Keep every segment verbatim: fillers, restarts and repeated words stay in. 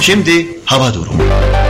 Şimdi hava durumu.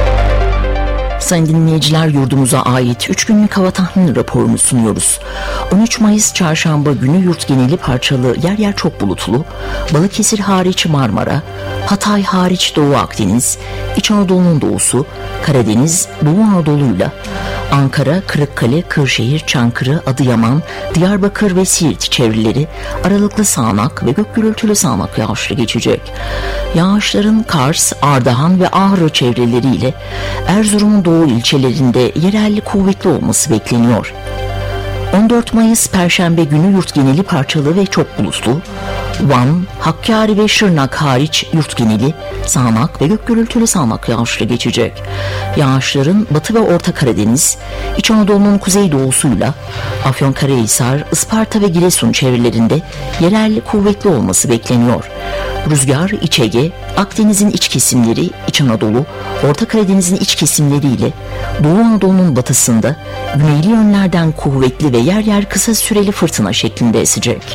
Sayın dinleyiciler, yurdumuza ait üç günlük hava tahmini raporunu sunuyoruz. on üç Mayıs Çarşamba günü yurt geneli parçalı, yer yer çok bulutlu. Balıkesir hariç Marmara, Hatay hariç Doğu Akdeniz, İç Anadolu'nun doğusu, Karadeniz, Doğu Anadolu'yla Ankara, Kırıkkale, Kırşehir, Çankırı, Adıyaman, Diyarbakır ve Siirt çevreleri aralıklı sağanak ve gök gürültülü sağanak yağışlı geçecek. Yağışların Kars, Ardahan ve Ağrı çevreleriyle Erzurum'un doğu ilçelerinde yerel kuvvetli olması bekleniyor. on dört Mayıs Perşembe günü yurt geneli parçalı ve çok bulutlu. Van, Hakkari ve Şırnak hariç yurt geneli sağanak ve gök gürültülü sağanak yağışlı geçecek. Yağışların Batı ve Orta Karadeniz, İç Anadolu'nun kuzeydoğusuyla Afyonkarahisar, Isparta ve Giresun çevrelerinde yerel kuvvetli olması bekleniyor. Rüzgar İç Ege, Akdeniz'in iç kesimleri, İç Anadolu, Orta Karadeniz'in iç kesimleriyle Doğu Anadolu'nun batısında güneyli yönlerden kuvvetli ve yer yer kısa süreli fırtına şeklinde esecek.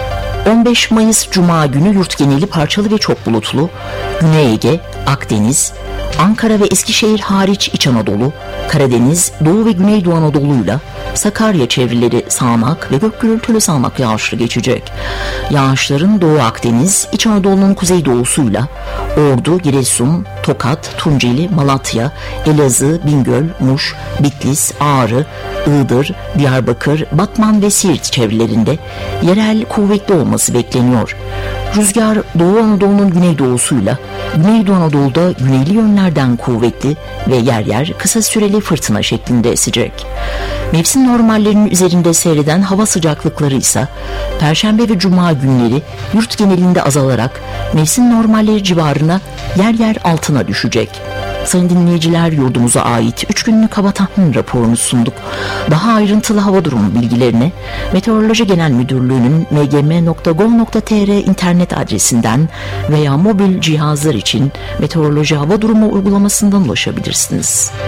on beş Mayıs Cuma günü yurt geneli parçalı ve çok bulutlu. Güney Ege, Akdeniz, Ankara ve Eskişehir hariç İç Anadolu, Karadeniz, Doğu ve Güneydoğu Anadolu'yla Sakarya çevreleri sağanak ve gök gürültülü sağanak yağışlı geçecek. Yağışların Doğu Akdeniz, İç Anadolu'nun kuzeydoğusuyla Ordu, Giresun, Tokat, Tunceli, Malatya, Elazığ, Bingöl, Muş, Bitlis, Ağrı, Iğdır, Diyarbakır, Batman ve Siirt çevrelerinde yerel kuvvetli olması bekleniyor. Rüzgar Doğu Anadolu'nun güneydoğusuyla Güneydoğu Anadolu'da güneyli yönlerden kuvvetli ve yer yer kısa süreli fırtına şeklinde esecek. Mevsim normallerinin üzerinde seyreden hava sıcaklıkları ise Perşembe ve Cuma günleri yurt genelinde azalarak mevsim normalleri civarına yer yer altına düşecek. Sayın dinleyiciler, yurdumuza ait üç günlük hava tahmin raporunu sunduk. Daha ayrıntılı hava durumu bilgilerine Meteoroloji Genel Müdürlüğü'nün m g m nokta gov nokta t r internet adresinden veya mobil cihazlar için Meteoroloji Hava Durumu uygulamasından ulaşabilirsiniz.